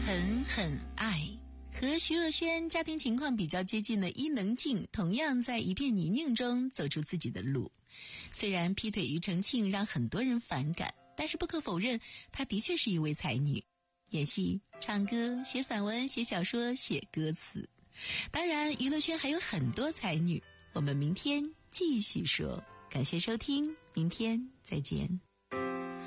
很爱。和徐若瑄家庭情况比较接近的伊能静，同样在一片泥泞中走出自己的路。虽然劈腿庾澄庆让很多人反感，但是不可否认，她的确是一位才女，演戏、唱歌、写散文、写小说、写歌词。当然，娱乐圈还有很多才女，我们明天继续说。感谢收听，明天再见。